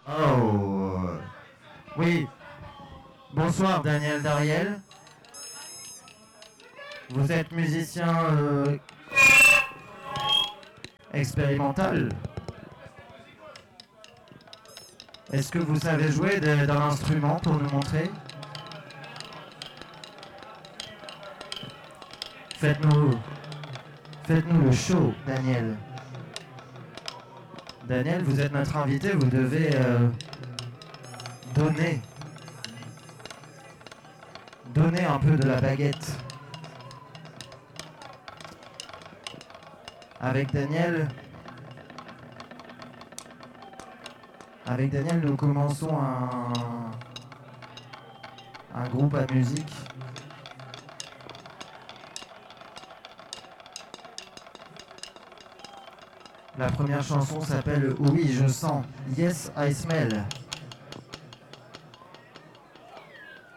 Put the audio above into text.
Oh, oui. Bonsoir Daniel Dariel. Vous êtes musicien expérimental. Est-ce que vous savez jouer d'un instrument pour nous montrer? Faites-nous le show, Daniel. Daniel, vous êtes notre invité, vous devez donner un peu de la baguette. Avec Daniel, nous commençons un groupe à musique. La première chanson s'appelle Oui, je sens. Yes, I smell.